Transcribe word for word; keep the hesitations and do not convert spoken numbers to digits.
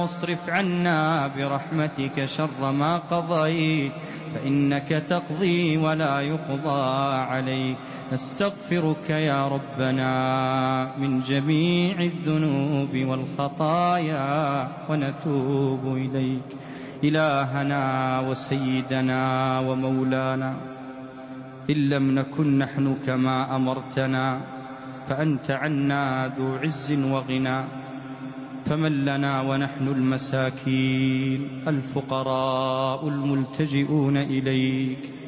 واصرف عنا برحمتك شر ما قضيت فإنك تقضي ولا يقضى عليك. نستغفرك يا ربنا من جميع الذنوب والخطايا ونتوب إليك. إلهنا وسيدنا ومولانا، إن لم نكن نحن كما أمرتنا فأنت عنا ذو عز وغنى، فمن لنا ونحن المساكين الفقراء الملتجئون إليك